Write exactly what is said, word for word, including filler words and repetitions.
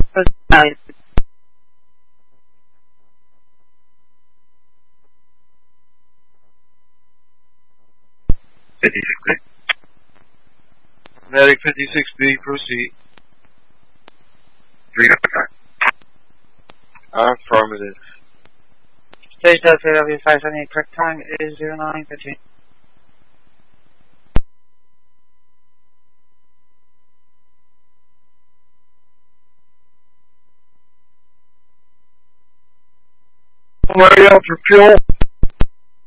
Nine. fifty-six B. Medic fifty-six B, proceed. three nine. Affirmative. Stage Delta W five seven eight, correct time is zero nine fifteen. Ready out for fuel.